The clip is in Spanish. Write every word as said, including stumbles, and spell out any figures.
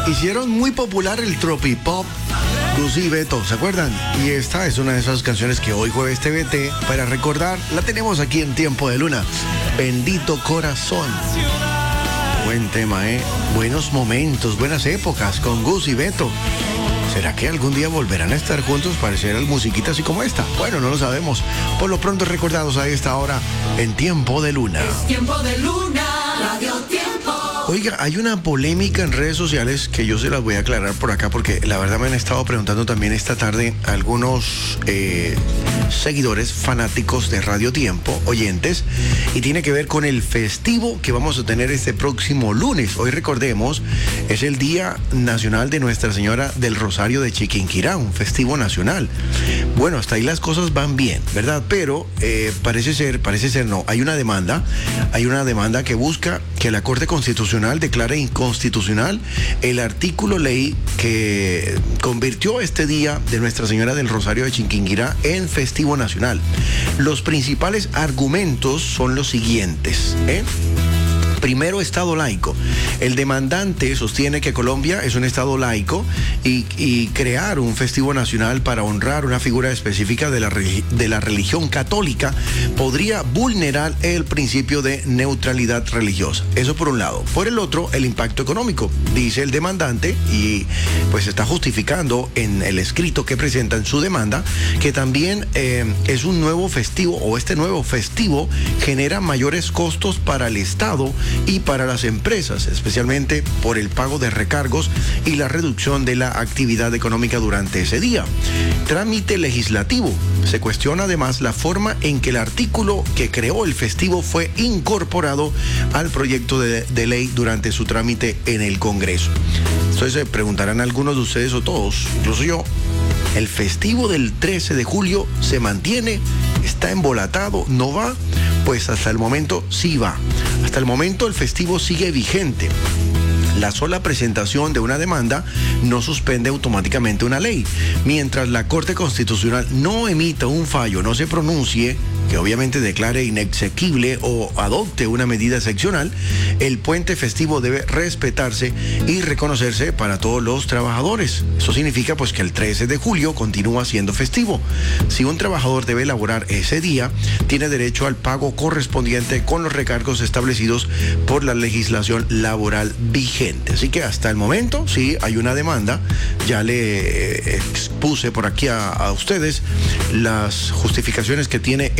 Hicieron muy popular el tropipop Gus y Beto, ¿se acuerdan? Y esta es una de esas canciones que hoy jueves T V T, para recordar, la tenemos aquí en Tiempo de Luna. Bendito Corazón. Buen tema, ¿eh? Buenos momentos, buenas épocas con Gus y Beto. ¿Será que algún día volverán a estar juntos para hacer musiquita así como esta? Bueno, no lo sabemos. Por lo pronto recordados a esta hora en Tiempo de Luna. Es Tiempo de Luna, Radio Tiempo. Oiga, hay una polémica en redes sociales que yo se las voy a aclarar por acá porque la verdad me han estado preguntando también esta tarde algunos eh, seguidores fanáticos de Radio Tiempo, oyentes, y tiene que ver con el festivo que vamos a tener este próximo lunes. Hoy recordemos, es el Día Nacional de Nuestra Señora del Rosario de Chiquinquirá, un festivo nacional. Bueno, hasta ahí las cosas van bien, ¿verdad? Pero eh, parece ser, parece ser no, hay una demanda, hay una demanda que busca que la Corte Constitucional declare inconstitucional el artículo ley que convirtió este Día de Nuestra Señora del Rosario de Chiquinquirá en festivo nacional. Los principales argumentos son los siguientes, ¿eh? Primero, Estado laico. El demandante sostiene que Colombia es un Estado laico y, y crear un festivo nacional para honrar una figura específica de la, de la religión católica podría vulnerar el principio de neutralidad religiosa. Eso por un lado. Por el otro, el impacto económico. Dice el demandante, y pues está justificando en el escrito que presenta en su demanda, que también eh, es un nuevo festivo, o este nuevo festivo genera mayores costos para el Estado y para las empresas, especialmente por el pago de recargos y la reducción de la actividad económica durante ese día. Trámite legislativo. Se cuestiona además la forma en que el artículo que creó el festivo fue incorporado al proyecto de, de ley durante su trámite en el Congreso. Entonces se preguntarán algunos de ustedes o todos, incluso yo, ¿el festivo del trece de julio se mantiene? ¿Está embolatado? ¿No va? Pues hasta el momento sí va. Hasta el momento el festivo sigue vigente. La sola presentación de una demanda no suspende automáticamente una ley. Mientras la Corte Constitucional no emita un fallo, no se pronuncie, que obviamente declare inexequible o adopte una medida excepcional, el puente festivo debe respetarse y reconocerse para todos los trabajadores. Eso significa pues que el trece de julio continúa siendo festivo. Si un trabajador debe laborar ese día, tiene derecho al pago correspondiente con los recargos establecidos por la legislación laboral vigente. Así que hasta el momento sí hay una demanda. Ya le expuse por aquí a, a ustedes las justificaciones que tiene